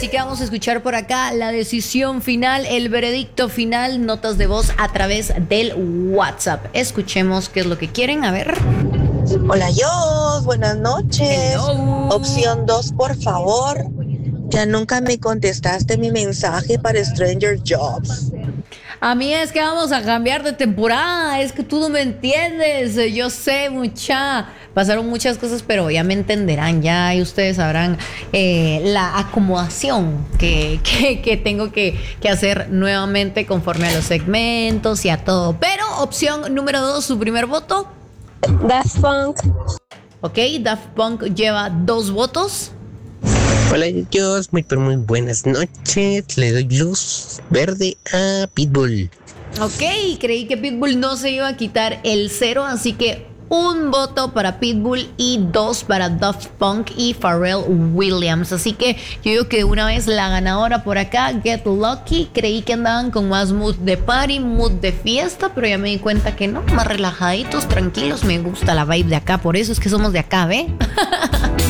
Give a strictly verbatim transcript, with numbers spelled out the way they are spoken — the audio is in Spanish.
Así que vamos a escuchar por acá la decisión final, el veredicto final, notas de voz a través del WhatsApp. Escuchemos qué es lo que quieren, a ver. Hola, yo, buenas noches. Hello. Opción dos, por favor. Ya nunca me contestaste mi mensaje para Stranger Jobs. A mí es que vamos a cambiar de temporada, es que tú no me entiendes, yo sé mucha, pasaron muchas cosas, pero ya me entenderán, ya y ustedes sabrán eh, la acomodación que, que, que tengo que, que hacer nuevamente conforme a los segmentos y a todo. Pero opción número dos, su primer voto. Daft Punk. Ok, Daft Punk lleva dos votos. Hola, Dios, muy pero muy buenas noches. Le doy luz verde a Pitbull. Ok, creí que Pitbull no se iba a quitar el cero, así que un voto para Pitbull y dos para Daft Punk y Pharrell Williams. Así que yo digo que una vez la ganadora por acá, Get Lucky. Creí que andaban con más mood de party, mood de fiesta, pero ya me di cuenta que no, más relajaditos, tranquilos. Me gusta la vibe de acá, por eso es que somos de acá, ¿ve?